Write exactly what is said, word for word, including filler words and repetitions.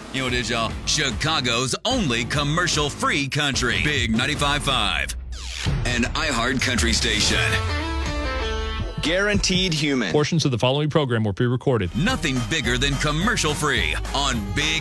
You know what it is, y'all? Chicago's only commercial-free country. Big ninety-five point five. An iHeart country station. Guaranteed human. Portions of the following program were pre-recorded. Nothing bigger than commercial-free on Big